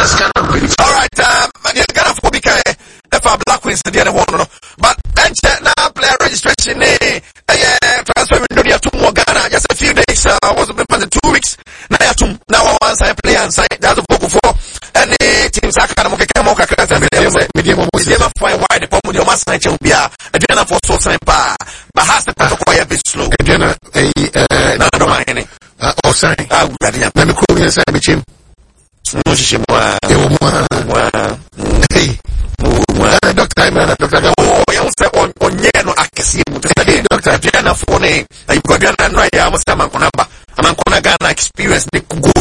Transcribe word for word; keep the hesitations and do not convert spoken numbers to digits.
That's kind of really all right. Um, you kind of be kind of a black queen the other one, but then now player registration. Eh, yeah, transfer window here to more Ghana. Just a few days. I uh, was been two weeks. Now I two now once I play and sign. That's a book for and the teams are kind of come on. Medium, medium, find why the problem with your master will be a dinner for so simple. But has the protocol a bit slow. Dinner, a no mind. Oh, sorry. I'm ready. Let me call you and say, Michim. No, she was. Hey, Doctor, I'm a doctor. Oh, you say on on Yano Akasi, Doctor Diana Phone. I got Diana and right. I was coming on a